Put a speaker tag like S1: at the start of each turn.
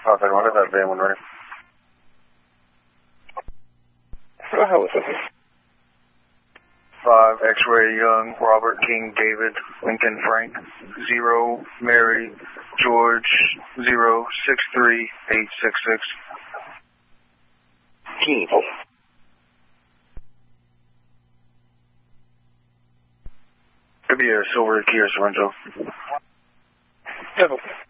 S1: Contact 1, that van 1 ready.
S2: Go ahead with it.
S1: 5 X-Ray Young, Robert King David, Lincoln Frank, 0 Mary George, 063866.
S2: Team.
S1: Could be a silver Kia Sorrento.
S2: Yeah.